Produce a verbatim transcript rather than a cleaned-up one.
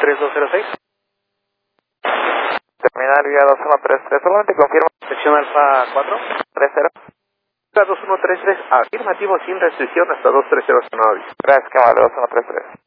tres dos cero seis. Terminal vía dos uno tres tres, solamente confirma. Sección Alfa cuatro. tres cero. dos uno tres tres, afirmativo sin restricción hasta dos tres cero nueve. Gracias, cámara dos uno tres tres.